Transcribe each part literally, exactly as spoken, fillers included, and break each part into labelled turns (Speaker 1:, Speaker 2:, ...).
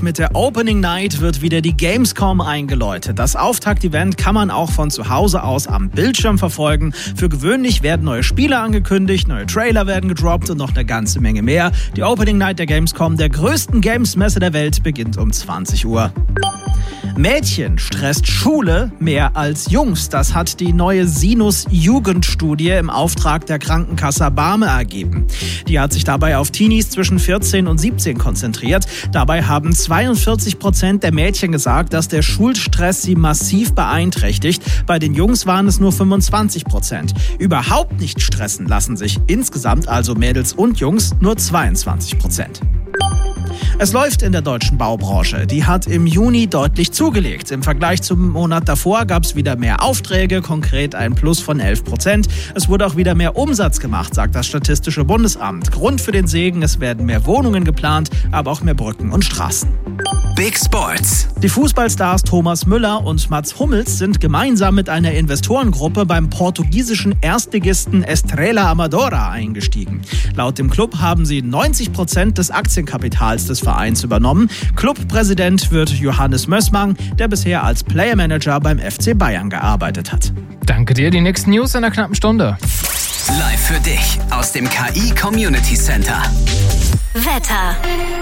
Speaker 1: Mit der Opening Night wird wieder die Gamescom eingeläutet. Das Auftakt-Event kann man auch von zu Hause aus am Bildschirm verfolgen. Für gewöhnlich werden neue Spiele angekündigt, neue Trailer werden gedroppt und noch eine ganze Menge mehr. Die Opening Night der Gamescom, der größten Games-Messe der Welt, beginnt um zwanzig Uhr. Mädchen stresst Schule mehr als Jungs. Das hat die neue Sinus-Jugendstudie im Auftrag der Krankenkasse BAME ergeben. Die hat sich dabei auf Teenies zwischen vierzehn und siebzehn konzentriert. Dabei haben zweiundvierzig Prozent der Mädchen gesagt, dass der Schulstress sie massiv beeinträchtigt. Bei den Jungs waren es nur fünfundzwanzig Prozent. Überhaupt nicht stressen lassen sich insgesamt, also Mädels und Jungs, nur zweiundzwanzig Prozent. Es läuft in der deutschen Baubranche. Die hat im Juni deutlich zugelegt. Im Vergleich zum Monat davor gab es wieder mehr Aufträge, konkret ein Plus von elf Prozent. Es wurde auch wieder mehr Umsatz gemacht, sagt das Statistische Bundesamt. Grund für den Segen, es werden mehr Wohnungen geplant, aber auch mehr Brücken und Straßen.
Speaker 2: Big Sports.
Speaker 1: Die Fußballstars Thomas Müller und Mats Hummels sind gemeinsam mit einer Investorengruppe beim portugiesischen Erstligisten Estrela Amadora eingestiegen. Laut dem Club haben sie neunzig Prozent des Aktienkapitals des Vereins übernommen. Clubpräsident wird Johannes Mössmann, der bisher als Playermanager beim F C Bayern gearbeitet hat.
Speaker 3: Danke dir, die nächsten News in einer knappen Stunde.
Speaker 2: Live für dich aus dem K I Community Center.
Speaker 4: Wetter.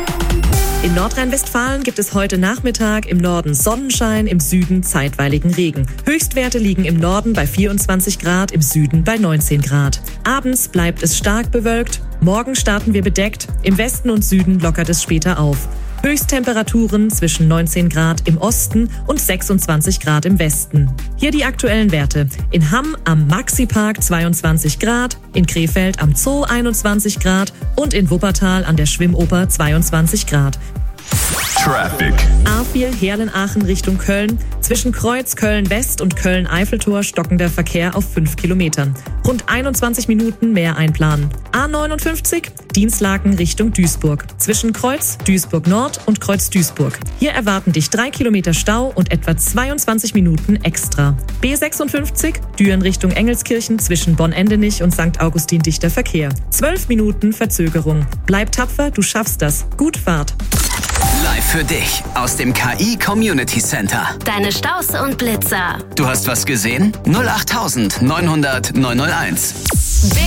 Speaker 5: In Nordrhein-Westfalen gibt es heute Nachmittag im Norden Sonnenschein, im Süden zeitweiligen Regen. Höchstwerte liegen im Norden bei vierundzwanzig Grad, im Süden bei neunzehn Grad. Abends bleibt es stark bewölkt. Morgen starten wir bedeckt. Im Westen und Süden lockert es später auf. Höchsttemperaturen zwischen neunzehn Grad im Osten und sechsundzwanzig Grad im Westen. Hier die aktuellen Werte. In Hamm am Maxi-Park zweiundzwanzig Grad, in Krefeld am Zoo einundzwanzig Grad und in Wuppertal an der Schwimmoper zweiundzwanzig Grad.
Speaker 6: Traffic.
Speaker 5: A vier Herlen-Aachen Richtung Köln. Zwischen Kreuz Köln-West und Köln-Eiffeltor stockender Verkehr auf fünf Kilometern. Rund einundzwanzig Minuten mehr einplanen. A neunundfünfzig Dienstlaken Richtung Duisburg. Zwischen Kreuz Duisburg-Nord und Kreuz Duisburg. Hier erwarten dich drei Kilometer Stau und etwa zweiundzwanzig Minuten extra. B sechsundfünfzig Düren Richtung Engelskirchen zwischen Bonn-Endenich und Sankt Augustin dichter Verkehr. zwölf Minuten Verzögerung. Bleib tapfer, du schaffst das. Gut Fahrt.
Speaker 2: Live für dich aus dem K I Community Center.
Speaker 4: Deine Staus und Blitzer.
Speaker 2: Du hast was gesehen? null acht neunhundert neunhunderteins.
Speaker 4: Big